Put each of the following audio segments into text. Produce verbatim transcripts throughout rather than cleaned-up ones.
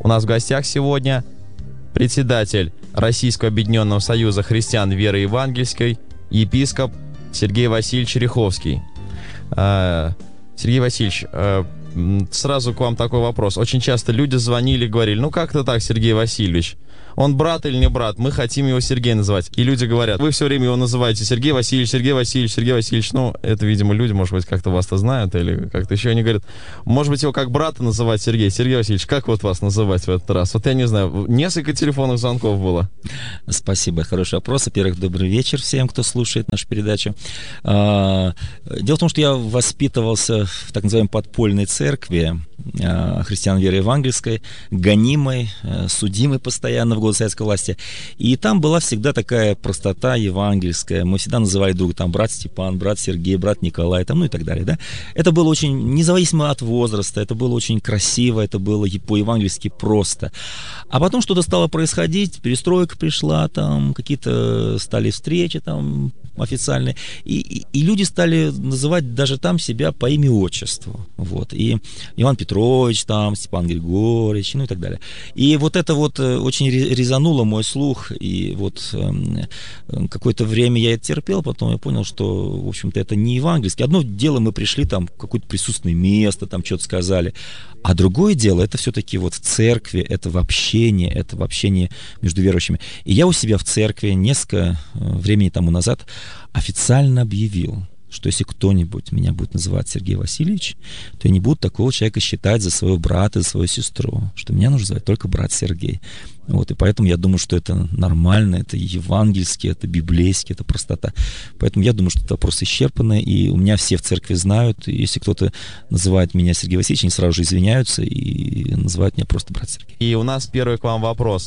У нас в гостях сегодня председатель Российского объединенного союза христиан веры евангельской, епископ Сергей Васильевич Ряховский. Сергей Васильевич, сразу к вам такой вопрос. Очень часто люди звонили и говорили: ну как-то так, Сергей Васильевич, он брат или не брат, мы хотим его Сергей называть. И люди говорят: вы все время его называете Сергей Васильевич, Сергей Васильевич, Сергей Васильевич. Ну, это, видимо, люди, может быть, как-то вас-то знают или как-то еще. Они говорят: может быть, его как брата называть Сергей. Сергей Васильевич, как вот вас называть в этот раз? Вот я не знаю, несколько телефонных звонков было. Спасибо, хороший вопрос. Во-первых, добрый вечер всем, кто слушает нашу передачу. Дело в том, что я воспитывался в так называемой подпольной церкви христиан веры евангельской, гонимой, судимой постоянно в годы советской власти. И там была всегда такая простота евангельская. Мы всегда называли друг там брат Степан, брат Сергей, брат Николай, там, ну и так далее. Да? Это было очень, независимо от возраста, это было очень красиво, это было по-евангельски просто. А потом что-то стало происходить, перестройка пришла, там какие-то стали встречи там официальные, и, и, и люди стали называть даже там себя по имени-отчеству. Вот. И Иван Петрович, там, Степан Григорьевич, ну и так далее. И вот это вот очень резануло мой слух, и вот э, какое-то время я это терпел, потом я понял, что, в общем-то, это не евангельский. Одно дело, мы пришли там в какое-то присутственное место, там что-то сказали, а другое дело, это все-таки вот в церкви, это в общении, это в общении между верующими. И я у себя в церкви несколько времени тому назад официально объявил, что если кто-нибудь меня будет называть Сергей Васильевич, то я не буду такого человека считать за своего брата, за свою сестру, что меня нужно звать только брат Сергей. Вот, и поэтому я думаю, что это нормально, это евангельски, это библейски, это простота. Поэтому я думаю, что это вопрос исчерпанный, и у меня все в церкви знают, и если кто-то называет меня Сергей Васильевич, они сразу же извиняются и называют меня просто брат Сергей. И у нас первый к вам вопрос.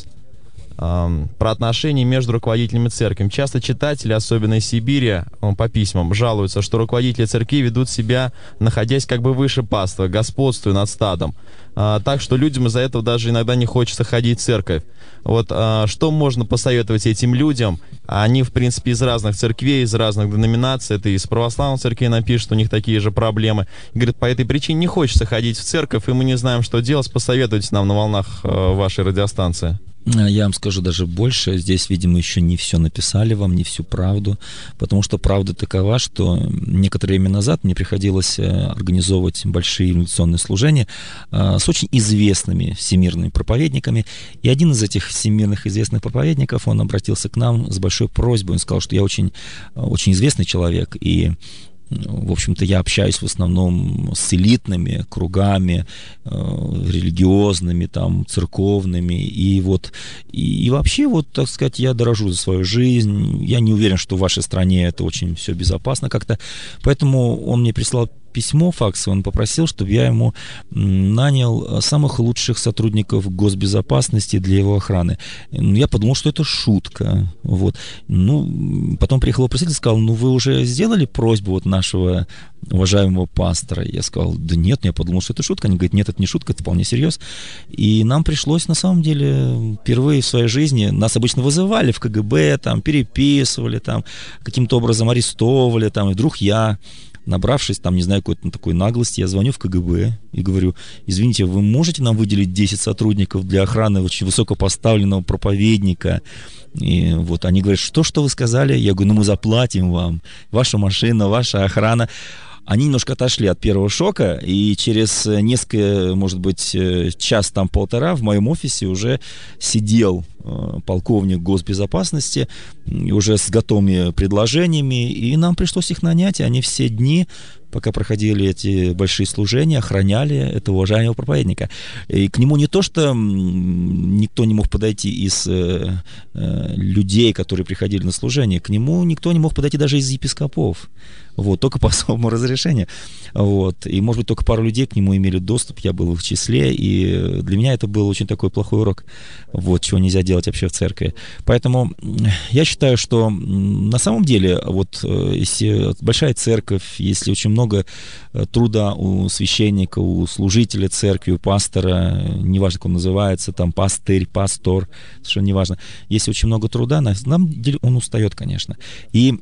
Про отношения между руководителями церкви. Часто читатели, особенно из Сибири, по письмам, жалуются, что руководители церкви ведут себя, находясь как бы выше паства, господствуя над стадом. Так что людям из-за этого даже иногда не хочется ходить в церковь. Вот что можно посоветовать этим людям? Они, в принципе, из разных церквей, из разных деноминаций. Это из православных церквей напишут, у них такие же проблемы. И говорят, по этой причине не хочется ходить в церковь, и мы не знаем, что делать. Посоветуйте нам на волнах вашей радиостанции. Я вам скажу даже больше, здесь, видимо, еще не все написали вам, не всю правду, потому что правда такова, что некоторое время назад мне приходилось организовывать большие революционные служения с очень известными всемирными проповедниками, и один из этих всемирных известных проповедников, он обратился к нам с большой просьбой, он сказал, что я очень, очень известный человек, и в общем-то, я общаюсь в основном с элитными кругами, э, религиозными, там, церковными, и вот, и, и вообще, вот, так сказать, я дорожу за свою жизнь, я не уверен, что в вашей стране это очень все безопасно как-то, поэтому он мне прислал письмо, факс, он попросил, чтобы я ему нанял самых лучших сотрудников госбезопасности для его охраны. Я подумал, что это шутка. Вот. Ну, потом приехал вопроситель и сказал, ну, вы уже сделали просьбу вот нашего уважаемого пастора? Я сказал, да нет, я подумал, что это шутка. Они говорят, нет, это не шутка, это вполне серьезно. И нам пришлось, на самом деле, впервые в своей жизни, нас обычно вызывали в ка гэ бэ, там, переписывали, там, каким-то образом арестовывали, там, и вдруг я, набравшись, там, не знаю, какой-то такой наглости, я звоню в ка гэ бэ и говорю, извините, вы можете нам выделить десять сотрудников для охраны очень высокопоставленного проповедника? И вот они говорят, что, что вы сказали? Я говорю, ну мы заплатим вам, ваша машина, ваша охрана. Они немножко отошли от первого шока, и через несколько, может быть, час, там, полтора в моем офисе уже сидел полковник госбезопасности, и уже с готовыми предложениями, и нам пришлось их нанять, и они все дни, пока проходили эти большие служения, охраняли этого уважаемого проповедника. И к нему не то, что никто не мог подойти из э, э, людей, которые приходили на служение, к нему никто не мог подойти даже из епископов. Вот, только по особому разрешению. Вот. И, может быть, только пару людей к нему имели доступ, я был в их числе, и для меня это был очень такой плохой урок, вот, чего нельзя делать вообще в церкви. Поэтому я считаю, что на самом деле, вот, если большая церковь, если очень много труда у священника, у служителя церкви, у пастора, неважно, как он называется, там, пастырь, пастор, совершенно неважно, если очень много труда, на самом деле он устает, конечно. И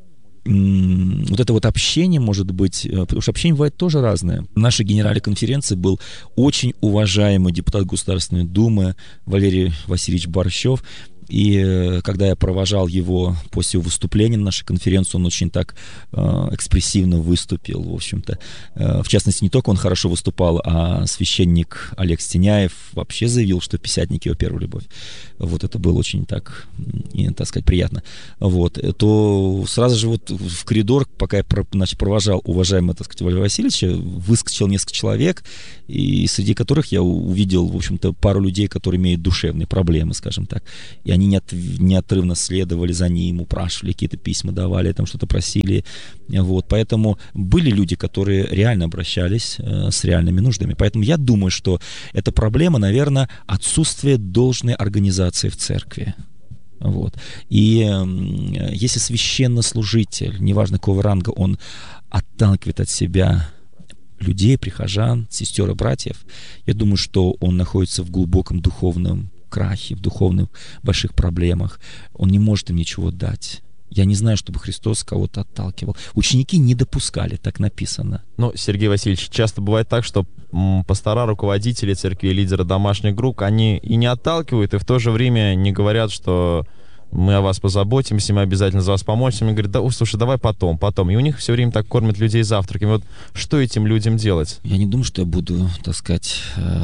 вот это вот общение, может быть, потому что общение бывает тоже разное. На нашей генеральной конференции был очень уважаемый депутат Государственной Думы Валерий Васильевич Борщев. И когда я провожал его после выступления на нашей конференции, он очень так э, экспрессивно выступил, в общем-то. Э, в частности, не только он хорошо выступал, а священник Олег Стеняев вообще заявил, что пятидесятники его первая любовь. Вот это было очень так, и, так сказать, приятно. Вот. То сразу же вот в коридор, пока я значит, провожал уважаемого, так сказать, Валерия Васильевича, выскочил несколько человек, и среди которых я увидел, в общем-то, пару людей, которые имеют душевные проблемы, скажем так. И они неот, неотрывно следовали за ним, упрашивали, какие-то письма давали, там что-то просили. Вот. Поэтому были люди, которые реально обращались э, с реальными нуждами. Поэтому я думаю, что эта проблема, наверное, отсутствие должной организации в церкви. Вот. И э, если священнослужитель, неважно какого ранга, он отталкивает от себя людей, прихожан, сестер и братьев, я думаю, что он находится в глубоком духовном крахе, в духовных больших проблемах. Он не может им ничего дать. Я не знаю, чтобы Христос кого-то отталкивал. Ученики не допускали, так написано. Ну, Сергей Васильевич, часто бывает так, что м, пастора, руководители церкви, лидеры домашних групп, они и не отталкивают, и в то же время не говорят, что мы о вас позаботимся, мы обязательно за вас поможем. Они говорят, да, слушай, давай потом, потом. И у них все время так кормят людей завтраками. Вот что этим людям делать? Я не думаю, что я буду, так сказать,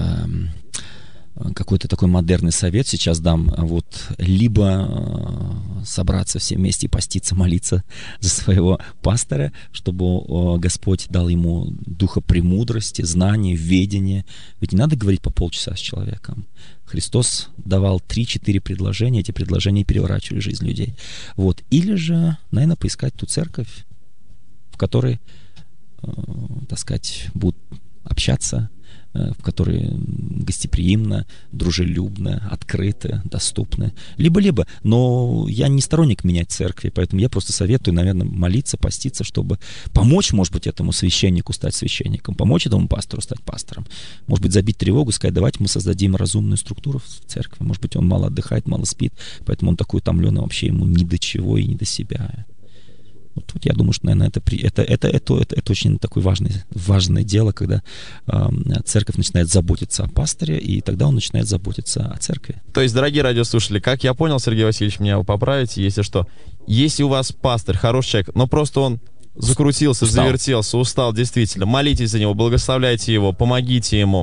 какой-то такой модерный совет сейчас дам. Вот либо собраться все вместе и поститься, молиться за своего пастора, чтобы Господь дал ему духа премудрости, знания, ведения. Ведь не надо говорить по полчаса с человеком. Христос давал три-четыре предложения, эти предложения переворачивали жизнь людей. Вот. Или же, наверное, поискать ту церковь, в которой, э, так сказать, будут общаться, э, в которой гостеприимно, дружелюбно, открыто, доступно. Либо-либо. Но я не сторонник менять церкви, поэтому я просто советую, наверное, молиться, поститься, чтобы помочь, может быть, этому священнику стать священником, помочь этому пастору стать пастором. Может быть, забить тревогу, сказать, давайте мы создадим разумную структуру в церкви. Может быть, он мало отдыхает, мало спит, поэтому он такой утомленный, вообще ему ни до чего и ни до себя. Вот тут я думаю, что, наверное, это, это, это, это, это, это очень такое важное, важное дело, когда э, церковь начинает заботиться о пасторе, и тогда он начинает заботиться о церкви. То есть, дорогие радиослушатели, как я понял, Сергей Васильевич, меня вы поправите, если что, если у вас пастор, хороший человек, но просто он закрутился, устал. завертелся, устал, действительно, молитесь за него, благословляйте его, помогите ему,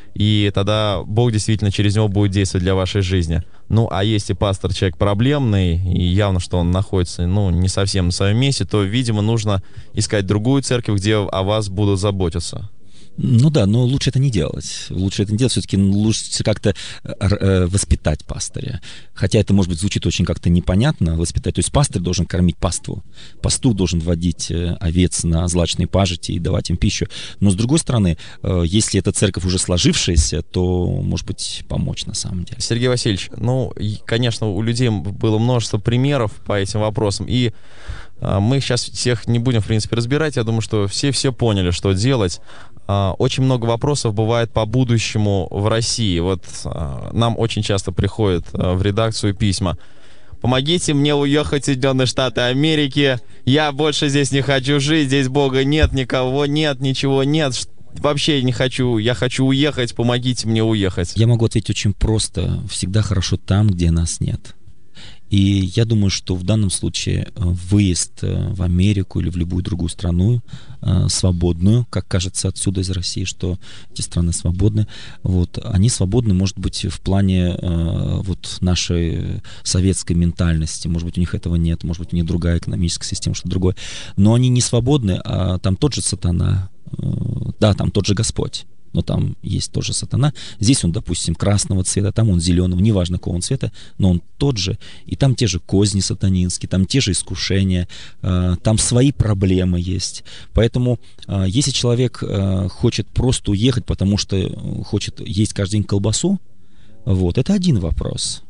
и тогда Бог действительно через него будет действовать для вашей жизни. Ну, а если пастор человек проблемный, и явно, что он находится, ну, не совсем на своем месте, то, видимо, нужно искать другую церковь, где о вас будут заботиться. Ну да, но лучше это не делать. Лучше это не делать, все-таки лучше как-то э, воспитать пастыря. Хотя это, может быть, звучит очень как-то непонятно, воспитать. То есть пастырь должен кормить паству. Пастух должен водить овец на злачные пажити и давать им пищу. Но, с другой стороны, э, если эта церковь уже сложившаяся, то, может быть, помочь на самом деле. Сергей Васильевич, ну, конечно, у людей было множество примеров по этим вопросам, и э, мы сейчас всех не будем, в принципе, разбирать. Я думаю, что все все поняли, что делать. Очень много вопросов бывает по будущему в России. Вот нам очень часто приходят в редакцию письма. Помогите мне уехать в Соединенные Штаты Америки. Я больше здесь не хочу жить. Здесь Бога нет, никого нет, ничего нет. Вообще не хочу. Я хочу уехать. Помогите мне уехать. Я могу ответить очень просто. Всегда хорошо там, где нас нет. И я думаю, что в данном случае выезд в Америку или в любую другую страну свободную, как кажется отсюда из России, что эти страны свободны, вот, они свободны, может быть, в плане вот, нашей советской ментальности, может быть, у них этого нет, может быть, у них другая экономическая система, что-то другое, но они не свободны, а там тот же сатана, да, там тот же Господь. Но там есть тоже сатана. Здесь он, допустим, красного цвета, там он зеленого, неважно какого он цвета, но он тот же. И там те же козни сатанинские, там те же искушения, там свои проблемы есть. Поэтому, если человек хочет просто уехать, потому что хочет есть каждый день колбасу, вот, это один вопрос.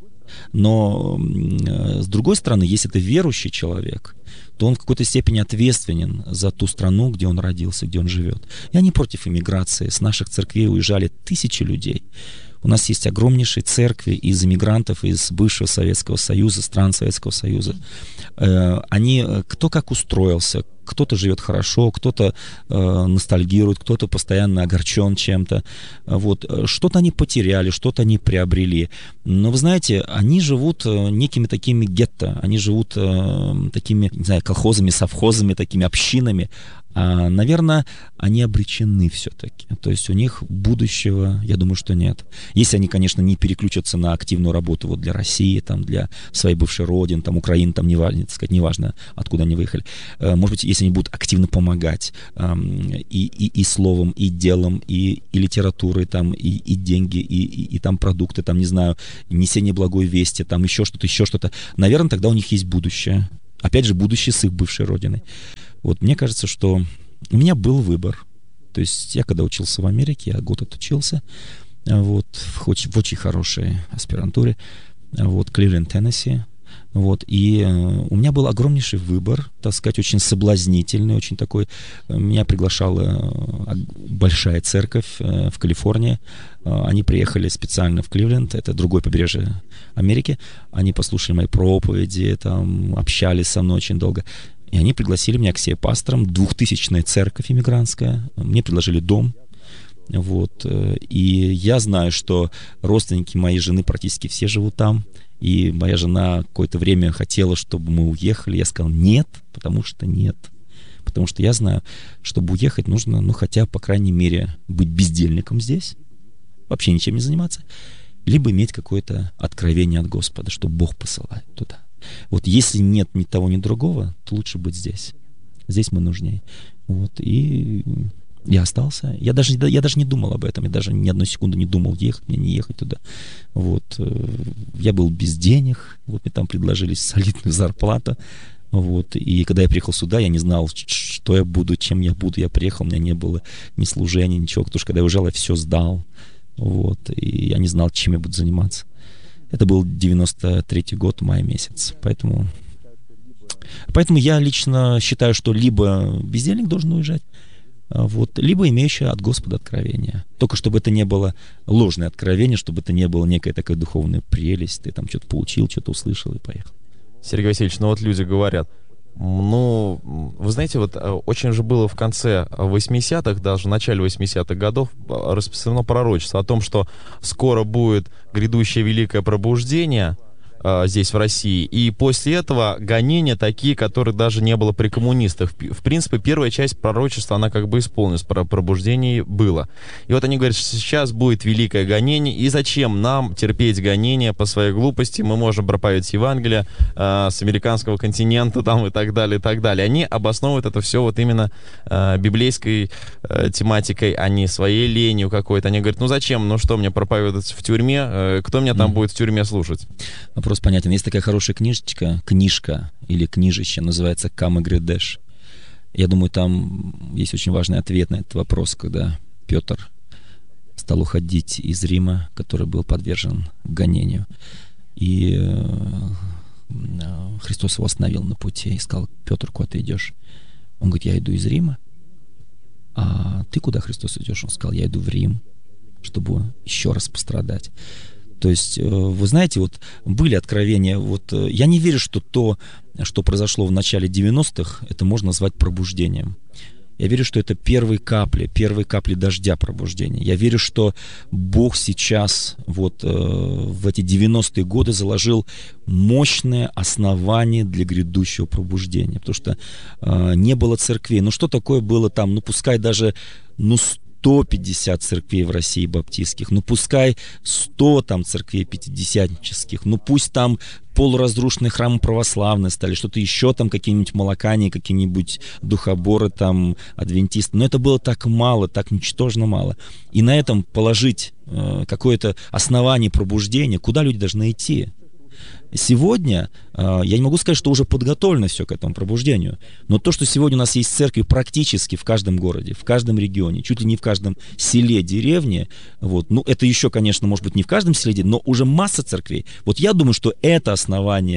Но, с другой стороны, если это верующий человек, то он в какой-то степени ответственен за ту страну, где он родился, где он живет. Я не против иммиграции. С наших церквей уезжали тысячи людей. У нас есть огромнейшие церкви из иммигрантов из бывшего Советского Союза, стран Советского Союза. Они, кто как устроился, кто-то живет хорошо, кто-то э, ностальгирует, кто-то постоянно огорчен чем-то. Вот. Что-то они потеряли, что-то они приобрели. Но вы знаете, они живут некими такими гетто, они живут э, такими, не знаю, колхозами, совхозами, такими общинами. А, наверное, они обречены все-таки. То есть у них будущего, я думаю, что нет. Если они, конечно, не переключатся на активную работу вот для России, там, для своей бывшей родины, там, Украины, там, неважно, так сказать, неважно, откуда они выехали. Может быть, если они будут активно помогать и, и, и словом, и делом, и, и литературой, там, и, и деньги, и, и, и там продукты, там, не знаю, несение благой вести, там еще что-то, еще что-то, наверное, тогда у них есть будущее. Опять же, будущее с их бывшей родиной. Вот мне кажется, что у меня был выбор. То есть я когда учился в Америке, я год отучился, вот, в, в очень хорошей аспирантуре, вот, Кливленд, Теннесси. Вот, и у меня был огромнейший выбор, так сказать, очень соблазнительный, очень такой. Меня приглашала большая церковь в Калифорнии. Они приехали специально в Кливленд, это другое побережье Америки. Они послушали мои проповеди, там, общались со мной очень долго. И они пригласили меня к себе пастором, двухтысячная церковь иммигрантская. Мне предложили дом. Вот. И я знаю, что родственники моей жены практически все живут там. И моя жена какое-то время хотела, чтобы мы уехали. Я сказал нет, потому что нет. Потому что я знаю, чтобы уехать, нужно, ну, хотя, по крайней мере, быть бездельником здесь, вообще ничем не заниматься, либо иметь какое-то откровение от Господа, что Бог посылает туда. Вот если нет ни того, ни другого, то лучше быть здесь. Здесь мы нужнее. Вот. И я остался. Я даже, я даже не думал об этом. Я даже ни одной секунды не думал, ехать мне, не ехать туда. Вот. Я был без денег. Вот мне там предложили солидную зарплату. Вот. И когда я приехал сюда, я не знал, что я буду, чем я буду. Я приехал, у меня не было ни служения, ничего. Потому что когда я уезжал, я все сдал. Вот. И я не знал, чем я буду заниматься. Это был девяносто третий год, май месяц. Поэтому, поэтому я лично считаю, что либо бездельник должен уезжать, вот, либо имеющий от Господа откровение. Только чтобы это не было ложное откровение, чтобы это не было некая такая духовная прелесть. Ты там что-то получил, что-то услышал и поехал. Сергей Васильевич, ну вот люди говорят, ну, вы знаете, вот очень же было в конце восьмидесятых, даже в начале восьмидесятых годов распространено пророчество о том, что скоро будет грядущее великое пробуждение э, здесь, в России, и после этого гонения такие, которых даже не было при коммунистах. В принципе, первая часть пророчества, она как бы исполнилась, про пробуждение было. И вот они говорят, что сейчас будет великое гонение, и зачем нам терпеть гонения по своей глупости, мы можем проповедовать Евангелие э, с американского континента там, и так далее, и так далее. Они обосновывают это все вот именно э, библейской э, тематикой, а не своей ленью какой-то. Они говорят, ну зачем, ну что мне проповедовать в тюрьме, э, кто меня там mm. будет в тюрьме слушать? Вопрос понятен. Есть такая хорошая книжечка, книжка или книжище, называется «Кам и грядеш». Я думаю, там есть очень важный ответ на этот вопрос, когда Петр стал уходить из Рима, который был подвержен гонению. И Христос его остановил на пути и сказал: Петр, куда ты идешь? Он говорит: я иду из Рима. А ты куда, Христос, идешь? Он сказал: я иду в Рим, чтобы еще раз пострадать. То есть, вы знаете, вот были откровения. Вот я не верю, что то, что произошло в начале девяностых, это можно назвать пробуждением. Я верю, что это первые капли, первые капли дождя пробуждения. Я верю, что Бог сейчас вот э, в эти девяностые годы заложил мощное основание для грядущего пробуждения. Потому что э, не было церквей. Ну что такое было там? Ну пускай даже ну, сто пятьдесят церквей в России баптистских, ну пускай сто там церквей пятидесятнических, ну пусть там полуразрушенные храмы православные стали, что-то еще там, какие-нибудь молокане, какие-нибудь духоборы там, адвентисты. Но это было так мало, так ничтожно мало. И на этом положить э, какое-то основание пробуждения, куда люди должны идти? Сегодня, э, я не могу сказать, что уже подготовлено все к этому пробуждению, но то, что сегодня у нас есть церкви практически в каждом городе, в каждом регионе, чуть ли не в каждом селе, деревне, вот, ну, это еще, конечно, может быть, не в каждом селе, но уже масса церквей. Вот я думаю, что это основание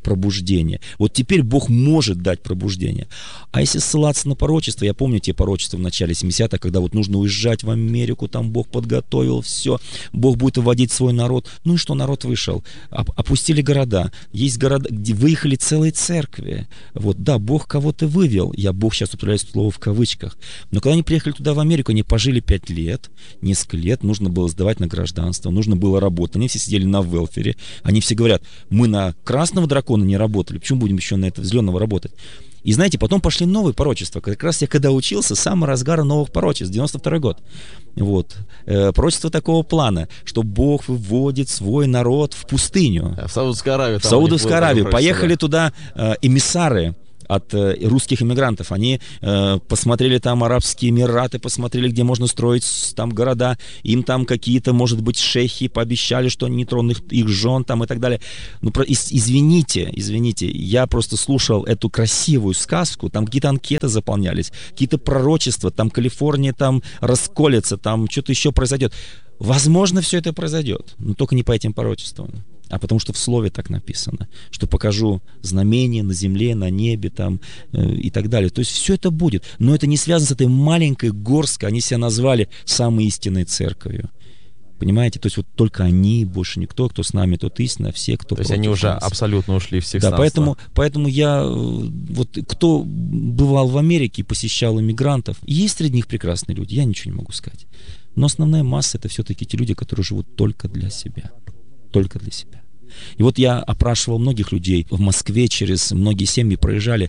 пробуждение. Вот теперь Бог может дать пробуждение. А если ссылаться на пророчество, я помню те пророчества в начале семидесятых, когда вот нужно уезжать в Америку, там Бог подготовил все, Бог будет вводить свой народ. Ну и что, народ вышел, опустили города, есть города, где выехали целые церкви. Вот, да, Бог кого-то вывел, я Бог сейчас употребляю слово в кавычках, но когда они приехали туда в Америку, они пожили пять лет, несколько лет, нужно было сдавать на гражданство, нужно было работать, они все сидели на велфере, они все говорят, мы на красного дракона не работали, почему будем еще на этого зеленого работать? И знаете, потом пошли новые пророчества. Как раз я когда учился, самый разгар новых пророчеств, девяносто второй год. Вот. Э, пророчество такого плана, что Бог выводит свой народ в пустыню. В Саудовскую Аравию. В Саудовскую Аравию. Поехали туда э, эмиссары от э, русских иммигрантов. Они э, посмотрели там Арабские Эмираты, посмотрели, где можно строить там города. Им там какие-то, может быть, шейхи пообещали, что они не тронут их, их жен там и так далее. Ну, про, из, извините, извините, я просто слушал эту красивую сказку, там какие-то анкеты заполнялись, какие-то пророчества, там Калифорния там расколется, там что-то еще произойдет. Возможно, все это произойдет, но только не по этим пророчествам. А потому что в слове так написано, что покажу знамения на земле, на небе там э, и так далее. То есть все это будет, но это не связано с этой маленькой горсткой, они себя назвали самой истинной церковью. Понимаете? То есть вот только они, больше никто, кто с нами, тот истина, все, кто... То есть они уже нас. Абсолютно ушли в сектантство. Да, поэтому, поэтому я... Вот кто бывал в Америке и посещал иммигрантов, есть среди них прекрасные люди, я ничего не могу сказать. Но основная масса — это все-таки те люди, которые живут только для себя. Только для себя. И вот я опрашивал многих людей в Москве, через многие семьи проезжали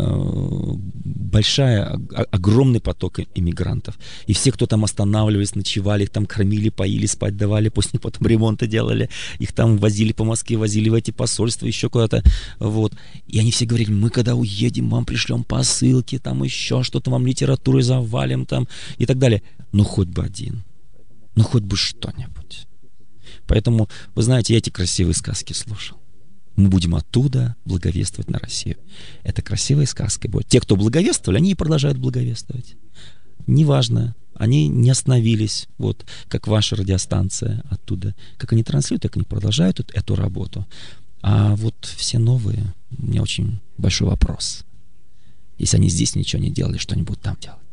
э, большая, о, огромный поток иммигрантов. И все, кто там останавливались, ночевали, их там кормили, поили, спать давали, после них потом ремонты делали, их там возили по Москве, возили в эти посольства, еще куда-то. Вот. И они все говорили, мы когда уедем, вам пришлем посылки, там еще что-то, вам литературой завалим там и так далее. Ну хоть бы один, ну хоть бы что-нибудь. Поэтому, вы знаете, я эти красивые сказки слушал. Мы будем оттуда благовествовать на Россию. Это красивые сказки будут. Те, кто благовествовали, они и продолжают благовествовать. Неважно, они не остановились, вот, как ваша радиостанция оттуда. Как они транслируют, так они продолжают эту работу. А вот все новые, у меня очень большой вопрос. Если они здесь ничего не делали, что они будут там делать?